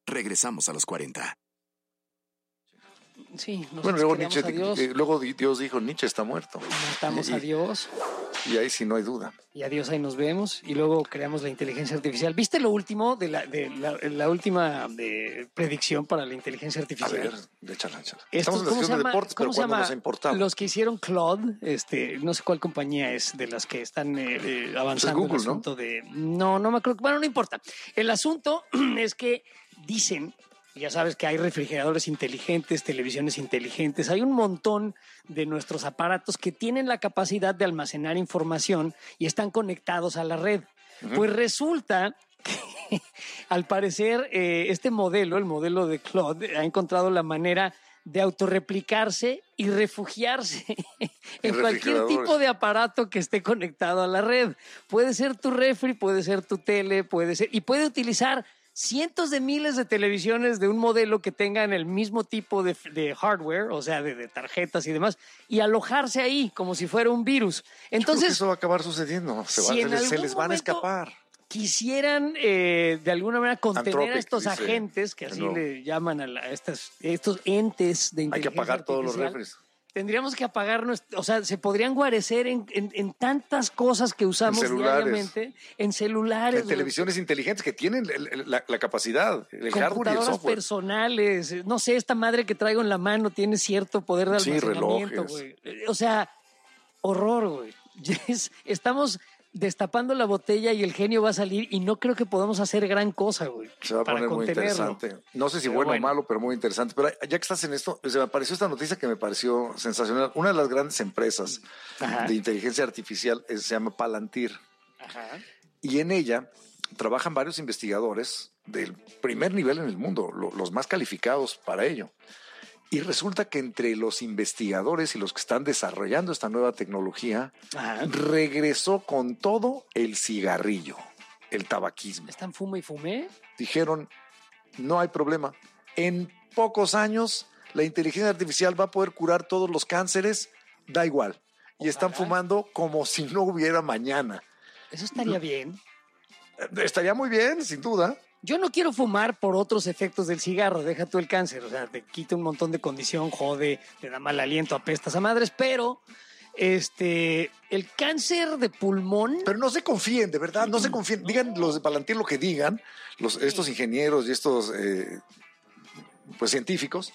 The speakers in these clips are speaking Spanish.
Regresamos a los 40. Sí, bueno, luego Dios dijo, Nietzsche está muerto. Matamos a Dios. Y ahí sí no hay duda. Y adiós, ahí nos vemos. Y luego creamos la inteligencia artificial. ¿Viste lo último de la última predicción para la inteligencia artificial? A ver, échala. Estamos en la sección de deportes, pero cuando nos ha importado. Los que hicieron Claude, no sé cuál compañía es de las que están avanzando Google, el asunto ¿no? de... No me acuerdo. Bueno, no importa. El asunto es que dicen... Ya sabes que hay refrigeradores inteligentes, televisiones inteligentes, hay un montón de nuestros aparatos que tienen la capacidad de almacenar información y están conectados a la red. Uh-huh. Pues resulta que al parecer este modelo, el modelo de Claude, ha encontrado la manera de autorreplicarse y refugiarse en cualquier tipo de aparato que esté conectado a la red. Puede ser tu refri, puede ser tu tele, y puede utilizar cientos de miles de televisiones de un modelo que tengan el mismo tipo de hardware, o sea, de tarjetas y demás, y alojarse ahí como si fuera un virus. Entonces, yo creo que eso va a acabar suciediendo. Se les van a escapar. Quisieran de alguna manera contener a estos agentes, que así le llaman a estos entes de inteligencia artificial. Hay que apagar todos los refres. Tendríamos que apagar, o sea, se podrían guarecer en tantas cosas que usamos diariamente, en celulares. En televisiones inteligentes que tienen la capacidad, el hardware y el computadoras software. Personales, no sé, esta madre que traigo en la mano tiene cierto poder de almacenamiento, güey. O sea, horror, güey. Estamos destapando la botella y el genio va a salir y no creo que podamos hacer gran cosa, güey. Se va a poner muy interesante. No sé si bueno o malo, pero muy interesante. Pero ya que estás en esto, se me apareció esta noticia que me pareció sensacional. Una de las grandes empresas de inteligencia artificial se llama Palantir. Ajá. Y en ella trabajan varios investigadores del primer nivel en el mundo, los más calificados para ello. Y resulta que entre los investigadores y los que están desarrollando esta nueva tecnología, regresó con todo el cigarrillo, el tabaquismo. ¿Están fume y fume? Dijeron, no hay problema. En pocos años, la inteligencia artificial va a poder curar todos los cánceres, da igual. Y están fumando como si no hubiera mañana. Eso estaría bien. Estaría muy bien, sin duda. Yo no quiero fumar por otros efectos del cigarro, deja tú el cáncer, o sea, te quita un montón de condición, jode, te da mal aliento, apestas a madres, pero el cáncer de pulmón... Pero no se confíen, de verdad, no se confíen. Digan los de Palantir lo que digan, estos ingenieros y estos pues científicos,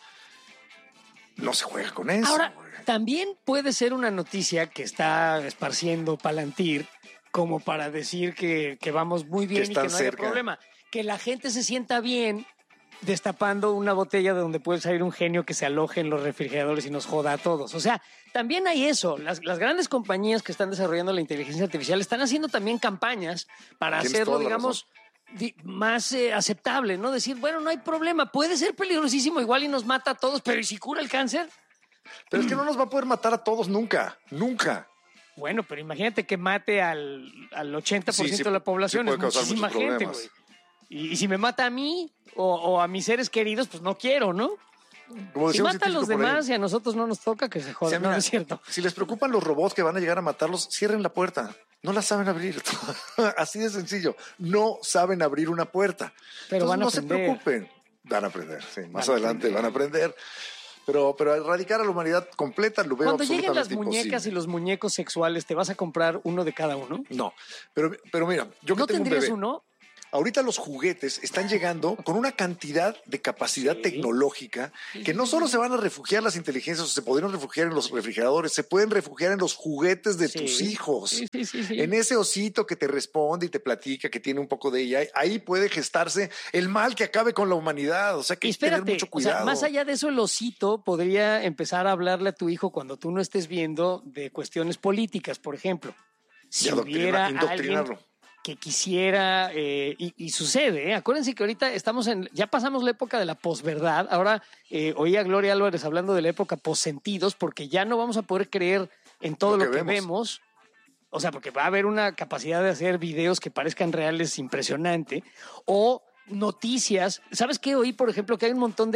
no se juega con eso. Ahora, también puede ser una noticia que está esparciendo Palantir como para decir que vamos muy bien y que no haya problema. Que la gente se sienta bien destapando una botella de donde puede salir un genio que se aloje en los refrigeradores y nos joda a todos. O sea, también hay eso. Las grandes compañías que están desarrollando la inteligencia artificial están haciendo también campañas para hacerlo, digamos, más aceptable, ¿no? Decir, bueno, no hay problema, puede ser peligrosísimo igual y nos mata a todos, pero ¿y si cura el cáncer? Pero es que no nos va a poder matar a todos nunca, nunca. Bueno, pero imagínate que mate al 80% de la población, es muchísima gente, güey. Y si me mata a mí o a mis seres queridos, pues no quiero, ¿no? Si mata a los demás y a nosotros no nos toca, que se jodan. Sí, mira, no es cierto. Si les preocupan los robots que van a llegar a matarlos, cierren la puerta. No la saben abrir. Así de sencillo. No saben abrir una puerta. Pero entonces, no se preocupen. Van a aprender, sí. Más adelante van a aprender. Pero erradicar a la humanidad completa lo veo absolutamente imposible. Cuando lleguen las muñecas y los muñecos sexuales, ¿te vas a comprar uno de cada uno? No, pero mira, yo que ¿No tengo un tendrías bebé, uno? Ahorita los juguetes están llegando con una cantidad de capacidad tecnológica que no solo se van a refugiar las inteligencias o se podrían refugiar en los refrigeradores, se pueden refugiar en los juguetes de tus hijos. Sí. En ese osito que te responde y te platica que tiene un poco de ella, ahí puede gestarse el mal que acabe con la humanidad. O sea que hay que tener mucho cuidado. O sea, más allá de eso, el osito podría empezar a hablarle a tu hijo cuando tú no estés viendo de cuestiones políticas, por ejemplo. Si hubiera alguien que quisiera, y sucede, acuérdense que ahorita ya pasamos la época de la posverdad, ahora oí a Gloria Álvarez hablando de la época possentidos, porque ya no vamos a poder creer en todo lo que vemos, o sea, porque va a haber una capacidad de hacer videos que parezcan reales impresionante, o noticias. ¿Sabes qué? Oí, por ejemplo, que hay un montón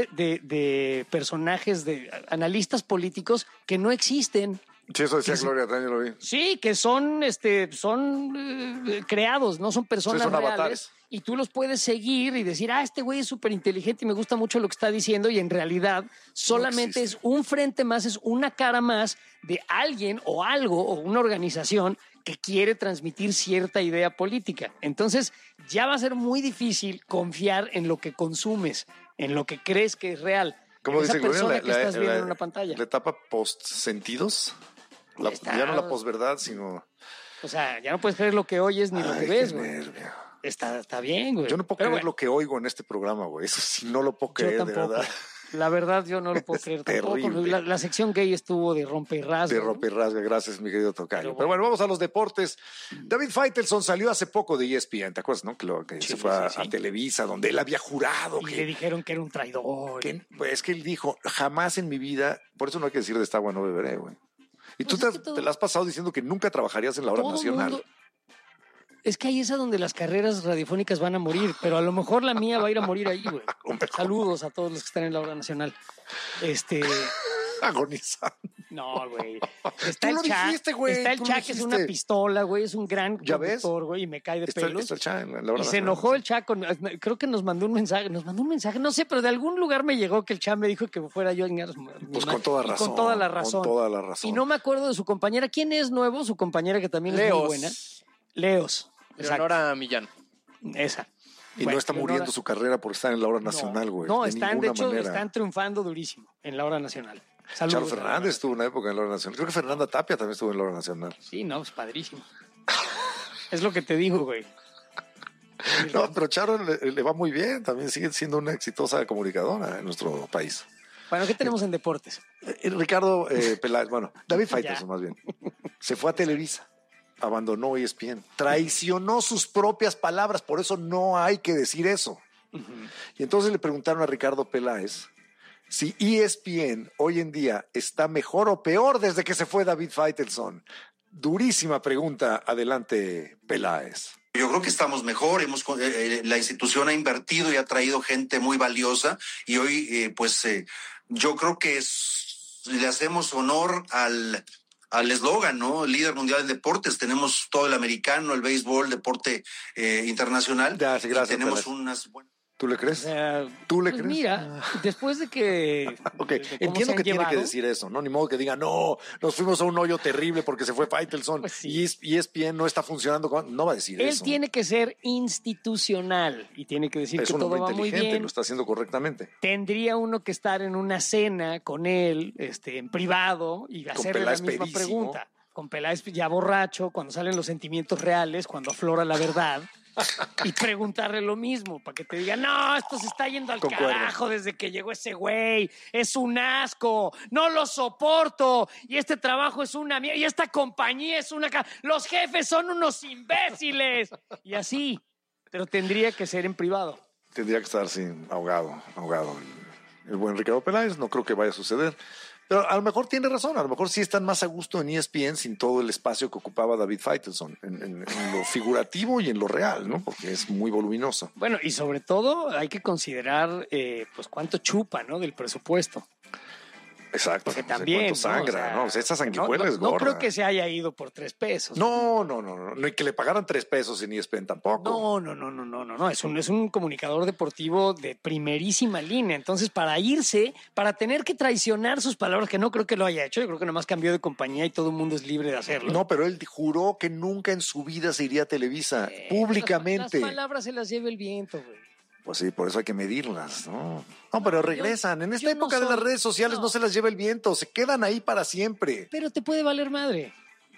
de personajes, de analistas políticos que no existen. Sí, eso decía Gloria, también lo vi. Sí, que son creados, no son personas reales. Avatares. y tú los puedes seguir y decir, este güey es súper inteligente y me gusta mucho lo que está diciendo, y en realidad solamente es un frente más, es una cara más de alguien o algo o una organización que quiere transmitir cierta idea política. Entonces ya va a ser muy difícil confiar en lo que consumes, en lo que crees que es real. Como dice persona que estás viendo en una pantalla. La etapa post-sentidos, ya no la posverdad, sino... O sea, ya no puedes creer lo que oyes ni lo que ves, güey. Está bien, güey. Yo no puedo creer lo que oigo en este programa, güey. Eso sí no lo puedo creer, de verdad. La verdad, yo no lo puedo creer tampoco. La sección gay estuvo de rompe y rasga. De rompe y rasga, gracias, mi querido tocayo. Pero bueno, vamos a los deportes. David Faitelson salió hace poco de ESPN, ¿te acuerdas, no? Que se fue a Televisa, donde él había jurado. Y le dijeron que era un traidor. Es que él dijo, jamás en mi vida, por eso no hay que decir de esta agua no beberé, güey. Y tú te la has pasado diciendo que nunca trabajarías en la hora nacional. Es que ahí es a donde las carreras radiofónicas van a morir, pero a lo mejor la mía va a ir a morir ahí, güey. Saludos a todos los que están en la hora nacional. Agonizando. No, güey. Está el Cha. Está el Cha, que es una pistola, güey. Es un gran conductor, güey, y me cae de pelos. Está el Cha en la hora y se enojó el Cha. Creo que nos mandó un mensaje. No sé, pero de algún lugar me llegó que el Cha me dijo que fuera yo en Pues con toda razón. Con toda la razón. Y no me acuerdo de su compañera. ¿Quién es nuevo? Su compañera, que también es muy buena. Leos. Leonora Millán. Esa. Y no está muriendo su carrera por estar en la hora nacional, güey. No, están triunfando durísimo en la hora nacional. Saludos. Charles Fernández estuvo una época en la hora nacional. Creo que Fernanda Tapia también estuvo en la hora nacional. Sí, no, es padrísimo. Es lo que te digo, güey. No, pero Charo le va muy bien. También sigue siendo una exitosa comunicadora en nuestro país. Bueno, ¿qué tenemos en deportes? Ricardo Peláez, David Faitelson más bien. Se fue a Televisa. Abandonó ESPN, traicionó sus propias palabras, por eso no hay que decir eso. Y entonces le preguntaron a Ricardo Peláez si ESPN hoy en día está mejor o peor desde que se fue David Faitelson. Durísima pregunta, adelante Peláez. Yo creo que estamos mejor, la institución ha invertido y ha traído gente muy valiosa y hoy yo creo que le hacemos honor al eslogan, ¿no? Líder mundial en deportes. Tenemos todo el americano, el béisbol, deporte internacional. Gracias. Tenemos unas buenas... ¿Tú le crees? ¿Tú le crees? Mira, después de que... Entiendo que tiene que decir eso, ¿no? Ni modo que diga, no, nos fuimos a un hoyo terrible porque se fue Faitelson y ESPN no está funcionando. No va a decir eso. Él tiene que ser institucional y tiene que decir que todo va muy bien. Lo está haciendo correctamente. Tendría uno que estar en una cena con él, en privado, y hacerle la misma pregunta. Con Peláez ya borracho, cuando salen los sentimientos reales, cuando aflora la verdad. Y preguntarle lo mismo, para que te diga, no, esto se está yendo al carajo desde que llegó ese güey, es un asco, no lo soporto, y este trabajo es una mierda, y esta compañía es una... Los jefes son unos imbéciles, y así, pero tendría que ser en privado. Tendría que estar, ahogado. El buen Ricardo Peláez, no creo que vaya a suceder. Pero a lo mejor tiene razón, a lo mejor sí están más a gusto en ESPN sin todo el espacio que ocupaba David Faitelson, en lo figurativo y en lo real, ¿no? Porque es muy voluminoso. Bueno, y sobre todo hay que considerar cuánto chupa, ¿no? Del presupuesto. Exacto. Porque también. Sangra, ¿no? Esa sanguijuela es gorda. No creo que se haya ido por $3. No. Y que le pagaran $3 en ESPN tampoco. No. Es un comunicador deportivo de primerísima línea. Entonces, para irse, para tener que traicionar sus palabras, que no creo que lo haya hecho, yo creo que nomás cambió de compañía y todo el mundo es libre de hacerlo. No, pero él juró que nunca en su vida se iría a Televisa, públicamente. Las palabras se las lleva el viento, güey. Pues sí, por eso hay que medirlas, ¿no? No, pero regresan. En esta época de las redes sociales no se las lleva el viento, se quedan ahí para siempre. Pero te puede valer madre.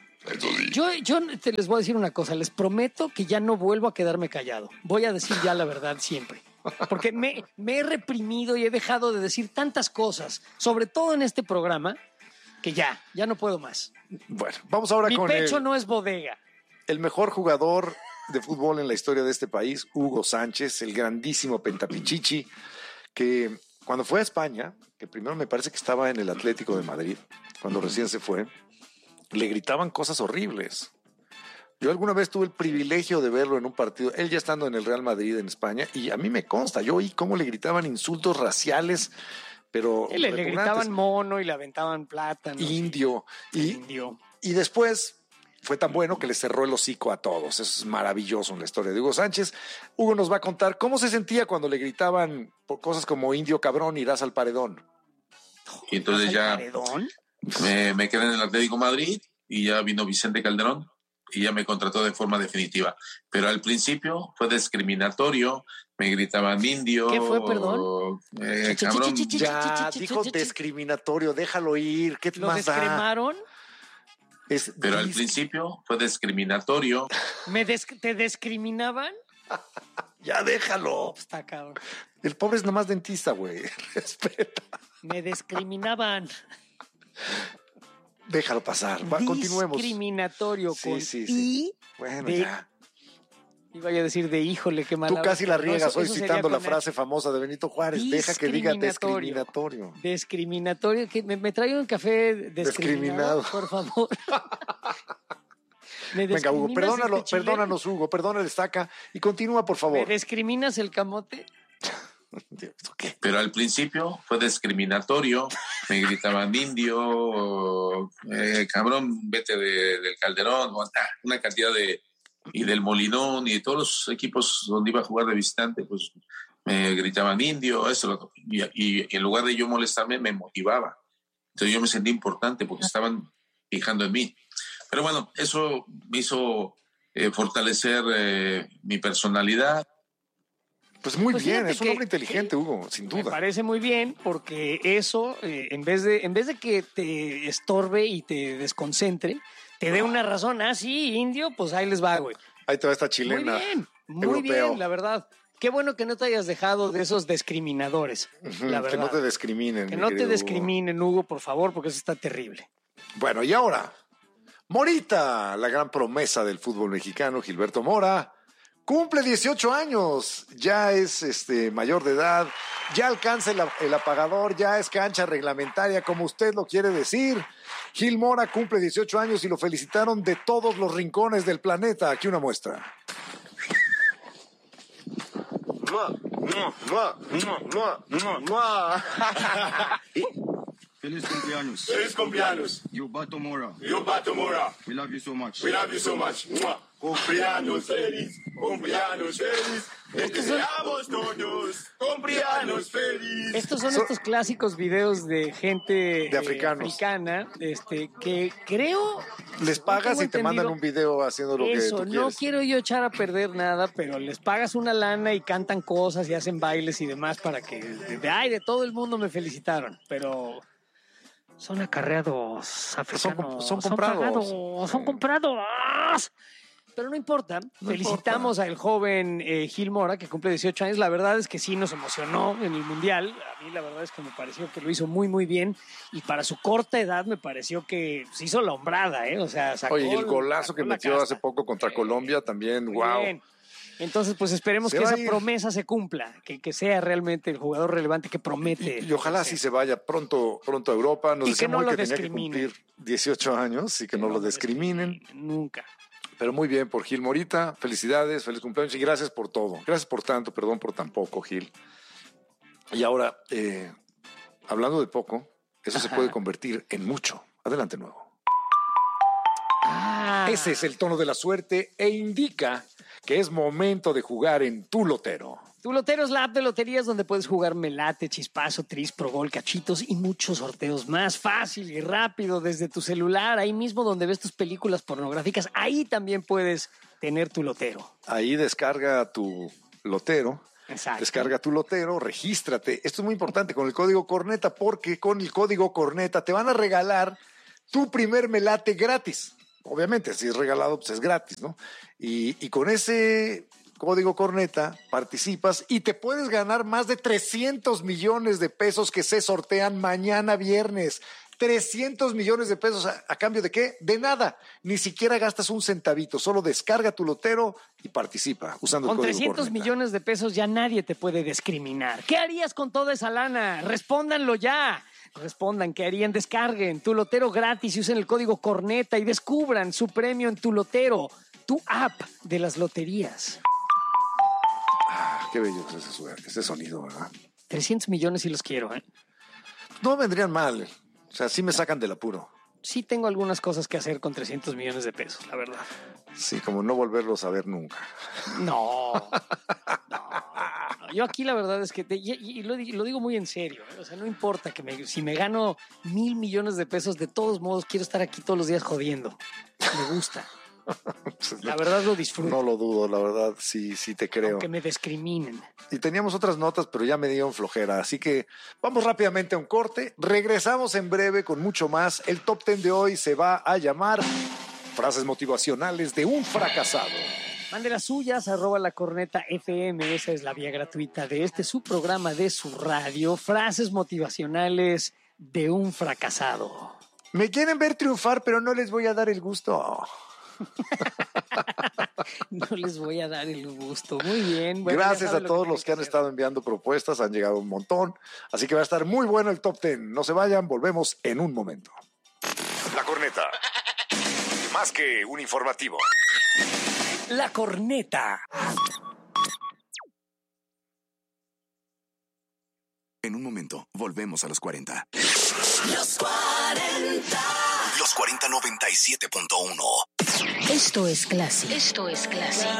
Yo les voy a decir una cosa, les prometo que ya no vuelvo a quedarme callado. Voy a decir ya la verdad siempre. Porque me he reprimido y he dejado de decir tantas cosas, sobre todo en este programa, que ya no puedo más. Bueno, vamos ahora con mi pecho no es bodega. El mejor jugador de fútbol en la historia de este país, Hugo Sánchez, el grandísimo Pentapichichi, que cuando fue a España, que primero me parece que estaba en el Atlético de Madrid, cuando recién se fue, le gritaban cosas horribles. Yo alguna vez tuve el privilegio de verlo en un partido, él ya estando en el Real Madrid en España, y a mí me consta, yo oí cómo le gritaban insultos raciales, pero le gritaban mono y le aventaban plátano. Indio. Y después fue tan bueno que le cerró el hocico a todos. Eso es maravilloso en la historia de Hugo Sánchez. Hugo nos va a contar cómo se sentía cuando le gritaban por cosas como indio cabrón, irás al paredón. Y entonces ya me quedé en el Atlético Madrid y ya vino Vicente Calderón y ya me contrató de forma definitiva. Pero al principio fue discriminatorio, me gritaban indio. ¿Qué fue, perdón? Cabrón. Ya, dijo discriminatorio, déjalo ir. ¿Qué más da? ¿Lo descremaron? Pero al principio fue discriminatorio. ¿Te discriminaban? Ya déjalo. Está cabrón. El pobre es nomás dentista, güey. Respeta. Me discriminaban. Déjalo pasar. Continuemos. Discriminatorio con sí. Bueno, ya. Iba a decir de híjole, qué mal. Tú casi la riegas hoy citando la frase famosa de Benito Juárez. Deja que diga discriminatorio. Discriminatorio. ¿Me trae un café discriminado? Por favor. Venga, Hugo, perdónanos, Hugo, perdona el estaca y continúa, por favor. ¿Me discriminas el camote? Pero al principio fue discriminatorio, me gritaban indio, cabrón, vete del Calderón, una cantidad y del Molinón y de todos los equipos donde iba a jugar de visitante, pues me gritaban indio, eso, y en lugar de yo molestarme, me motivaba. Entonces yo me sentí importante porque estaban fijando en mí. Pero bueno, eso me hizo fortalecer mi personalidad. Pues muy bien, es un hombre inteligente, Hugo, sin duda. Me parece muy bien porque eso, en vez de que te estorbe y te desconcentre, te dé una razón. Ah, sí, indio, pues ahí les va, güey. Ahí te va esta chilena. Muy bien, la verdad. Qué bueno que no te hayas dejado de esos discriminadores, la verdad. Que no te discriminen. Que no te discriminen, Hugo, por favor, porque eso está terrible. Bueno, y ahora, Morita, la gran promesa del fútbol mexicano, Gilberto Mora, cumple 18 años, ya es mayor de edad, ya alcanza el apagador, ya es cancha reglamentaria, como usted lo quiere decir. Gil Mora cumple 18 años y lo felicitaron de todos los rincones del planeta. Aquí una muestra. Feliz cumpleaños. Feliz cumpleaños. Gilberto Mora. Gilberto Mora. We love you so much. We love you so much. Cumpleaños feliz. Cumpleaños feliz. Te deseamos todos. Cumpleaños feliz. Estos son estos clásicos videos de gente de africana, que creo... Les pagas y te mandan un video haciendo lo que tú quieres. No quiero yo echar a perder nada, pero les pagas una lana y cantan cosas y hacen bailes y demás para que... de todo el mundo me felicitaron, pero... Son acarreados africanos. Son comprados. Son comprados. Pero no importa. Felicitamos al joven Gil Mora, que cumple 18 años. La verdad es que sí nos emocionó en el Mundial. A mí la verdad es que me pareció que lo hizo muy, muy bien. Y para su corta edad me pareció que se hizo la hombrada, ¿eh? O sea, sacó... Oye, y el golazo que metió hace poco contra Colombia también, wow. Bien. Entonces, pues esperemos que esa promesa se cumpla, que sea realmente el jugador relevante que promete. Y ojalá sí se vaya pronto a Europa. Nos decía Moy que tenía que cumplir 18 años y que no lo discriminen. Nunca. Pero muy bien por Gil Morita. Felicidades, feliz cumpleaños y gracias por todo. Gracias por tanto, perdón por tan poco, Gil. Y ahora, hablando de poco, eso se puede convertir en mucho. Adelante, nuevo. Ese es el tono de la suerte e indica que es momento de jugar en Tu Lotero. Tu Lotero es la app de loterías donde puedes jugar Melate, Chispazo, Tris, Pro Gol, Cachitos y muchos sorteos más fácil y rápido desde tu celular, ahí mismo donde ves tus películas pornográficas, ahí también puedes tener Tu Lotero. Ahí descarga Tu Lotero. Exacto. Descarga Tu Lotero, regístrate. Esto es muy importante con el código Corneta, porque con el código Corneta te van a regalar tu primer Melate gratis. Obviamente, si es regalado, pues es gratis, ¿no? Y con ese código Corneta participas y te puedes ganar más de 300 millones de pesos que se sortean mañana viernes. 300 millones de pesos ¿a cambio de qué? De nada. Ni siquiera gastas un centavito. Solo descarga Tu Lotero y participa usando el código Corneta. Con 300 millones de pesos ya nadie te puede discriminar. ¿Qué harías con toda esa lana? Respóndanlo ya. Respondan, ¿qué harían? Descarguen Tu Lotero gratis y usen el código Corneta y descubran su premio en Tu Lotero, tu app de las loterías. Qué bello es ese sonido, ¿verdad? 300 millones sí los quiero, ¿eh? No vendrían mal. O sea, sí me sacan del apuro. sí tengo algunas cosas que hacer con 300 millones de pesos, la verdad. Sí, como no volverlos a ver nunca. No. Yo aquí la verdad es que, y lo digo muy en serio, ¿eh? O sea, no importa si me gano 1,000 millones de pesos, de todos modos quiero estar aquí todos los días jodiendo. Me gusta. La verdad lo disfruto. No lo dudo, la verdad, sí te creo. Aunque me discriminen. Y teníamos otras notas, pero ya me dieron flojera. Así que vamos rápidamente a un corte. Regresamos en breve con mucho más. El Top 10 de hoy se va a llamar Frases motivacionales de un fracasado. Mande las suyas, @lacorneta.fm. Esa es la vía gratuita de su programa de su radio. Frases motivacionales de un fracasado. Me quieren ver triunfar, pero no les voy a dar el gusto. No les voy a dar el gusto. Muy bien. Bueno, gracias a todos los que han estado enviando propuestas. Han llegado un montón. Así que va a estar muy bueno el Top 10. No se vayan, volvemos en un momento. La Corneta. Más que un informativo. La Corneta. En un momento, volvemos a los 40. Los 40. Los 40 97.1. Esto es Classic. Esto es Classic.